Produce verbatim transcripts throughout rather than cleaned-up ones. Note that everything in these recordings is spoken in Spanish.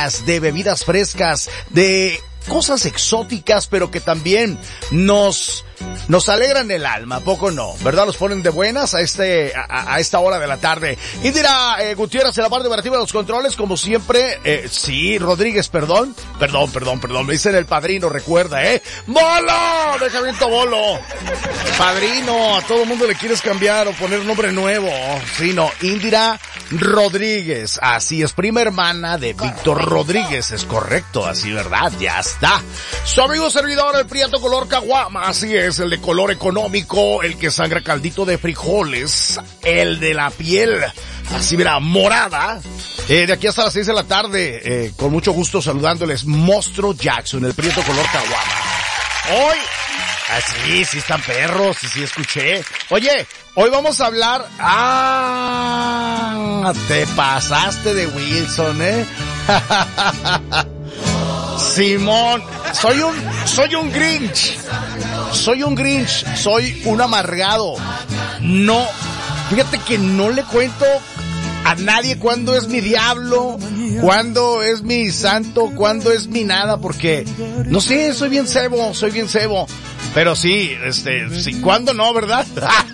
ricas, de bebidas frescas, de cosas exóticas, pero que también nos nos alegran el alma, ¿a poco no? ¿Verdad? Los ponen de buenas a este a, a esta hora de la tarde. Indira eh, Gutiérrez en la parte operativa de los controles, como siempre. Eh, sí, Rodríguez, perdón. Perdón, perdón, perdón. Me dicen el padrino, recuerda, ¿eh? ¡Bolo! ¡Deja viento, Bolo! Padrino, a todo el mundo le quieres cambiar o poner un nombre nuevo. Sí, no. Indira Rodríguez. Así es, prima hermana de Víctor Rodríguez. Es correcto, así, ¿verdad? Ya está. Su amigo servidor, el prieto color caguama. Así es. Es el de color económico, el que sangra caldito de frijoles, el de la piel, así mira, morada. Eh, de aquí hasta las seis de la tarde, eh, con mucho gusto saludándoles, Monstruo Jackson, el prieto color caguama. Hoy, así, sí están perros, sí, sí escuché. Oye, hoy vamos a hablar, ah, te pasaste de Wilson, eh. Simón, soy un, soy un Grinch, soy un Grinch, soy un amargado. No, fíjate que no le cuento a nadie cuándo es mi diablo, cuándo es mi santo, cuándo es mi nada, porque, no sé, soy bien cebo, soy bien cebo. Pero sí, este, sí, ¿cuándo no, verdad?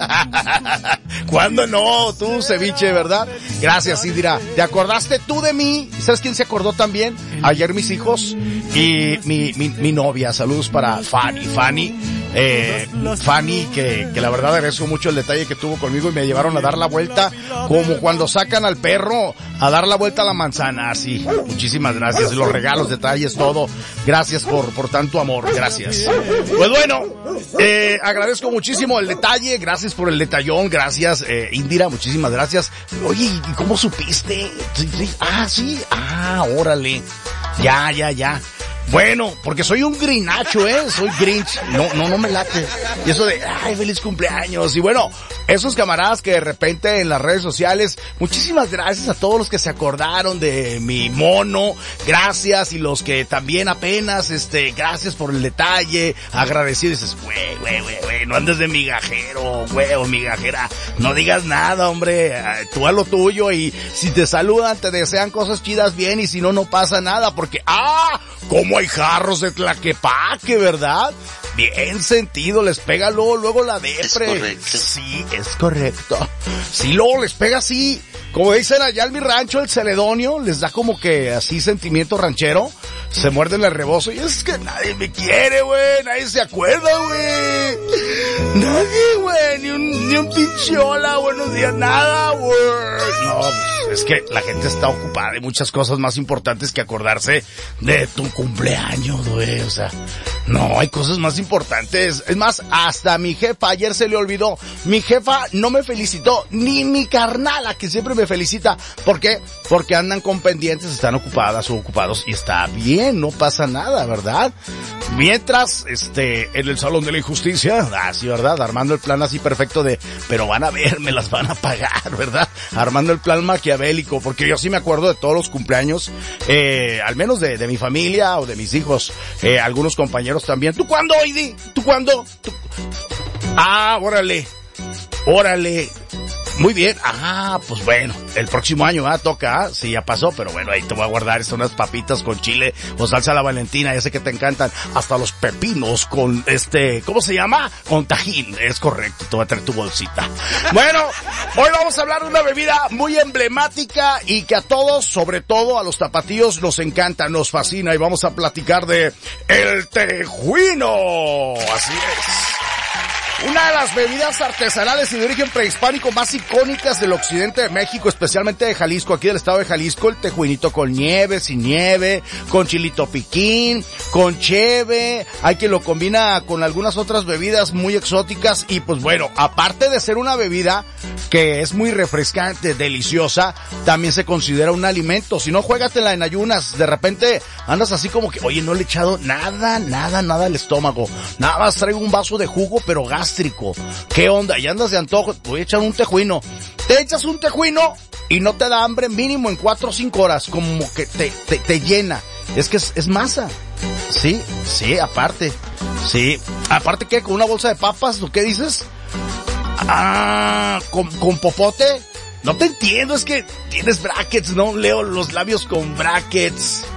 ¿Cuándo no? Tú, ceviche, ¿verdad? Gracias, Indira. ¿Te acordaste tú de mí? ¿Sabes quién se acordó también? Ayer mis hijos y mi, mi, mi novia. Saludos para Fanny. Fanny, eh, Fanny, que, que la verdad agradezco mucho el detalle que tuvo conmigo y me llevaron a dar la vuelta, como cuando sacan al perro a dar la vuelta a la manzana. Así, muchísimas gracias. Los regalos, detalles, todo. Gracias por, por tanto amor. Gracias. Pues bueno, eh, agradezco muchísimo el detalle. Gracias por el detallón. Gracias, eh, Indira. Muchísimas gracias. Oye, ¿y cómo supiste? ¿Sí, sí? Ah, sí. Ah, órale. Ya, ya, ya. Bueno, porque soy un grinacho, ¿eh? Soy Grinch. No, no, no me late. Y eso de, ay, feliz cumpleaños. Y bueno, esos camaradas que de repente en las redes sociales, muchísimas gracias a todos los que se acordaron de mi mono. Gracias. Y los que también apenas, este, gracias por el detalle. Agradecido. Y dices, güey, güey, güey, güey, no andes de migajero, güey, o migajera. No digas nada, hombre. Tú a lo tuyo. Y si te saludan, te desean cosas chidas, bien. Y si no, no pasa nada. Porque, ah, ¿cómo hay jarros de Tlaquepaque, verdad? Bien sentido, les pega luego, luego la depre. Es correcto. Sí, es correcto. Sí, luego les pega así, como dicen allá en mi rancho, el celedonio, les da como que así sentimiento ranchero, se muerden el rebozo y es que nadie me quiere, güey, nadie se acuerda, güey. Nadie, güey, ni un, ni un pinche hola, buenos días, nada, güey. No, pues, es que la gente está ocupada, hay muchas cosas más importantes que acordarse de tu cumpleaños, güey, o sea, no, hay cosas más importantes. Es más, hasta mi jefa ayer se le olvidó. Mi jefa no me felicitó, ni mi carnala, que siempre me felicita. ¿Por qué? Porque andan con pendientes, están ocupadas o ocupados, y está bien, no pasa nada, ¿verdad? Mientras, este, en el Salón de la Injusticia, así, ¿verdad? Armando el plan así perfecto de, pero van a ver, me las van a pagar, ¿verdad? Armando el plan maquiavélico, porque yo sí me acuerdo de todos los cumpleaños, eh, al menos de, de mi familia o de mis hijos, eh, algunos compañeros también. ¿Tú cuándo, Oidi? ¿Tú cuándo? ¿Tú? Ah, órale, órale. Muy bien, ah, pues bueno, el próximo año, ah, toca, ah, sí, ya pasó, pero bueno, ahí te voy a guardar estas unas papitas con chile o salsa a la Valentina, ya sé que te encantan, hasta los pepinos con este, ¿cómo se llama? Con tajín, es correcto, te voy a traer tu bolsita. Bueno, hoy vamos a hablar de una bebida muy emblemática y que a todos, sobre todo a los tapatíos, nos encanta, nos fascina, y vamos a platicar de el tejuino, así es. Una de las bebidas artesanales y de origen prehispánico más icónicas del occidente de México, especialmente de Jalisco, aquí del estado de Jalisco, el tejuinito con nieve, sin nieve, con chilito piquín, con cheve, hay quien lo combina con algunas otras bebidas muy exóticas y pues bueno, aparte de ser una bebida que es muy refrescante, deliciosa, también se considera un alimento. Si no, juégatela en ayunas, de repente andas así como que, oye, no le he echado nada, nada, nada al estómago, nada más traigo un vaso de jugo, pero gástrico. ¿Qué onda? Y andas de antojo, voy a echar un tejuino. Te echas un tejuino y no te da hambre mínimo en cuatro o cinco horas, como que te, te, te llena. Es que es, es masa. Sí, sí, aparte. Sí, aparte que con una bolsa de papas, ¿o qué dices? Ah, con, con popote. No te entiendo, es que tienes brackets, ¿no? Leo los labios con brackets.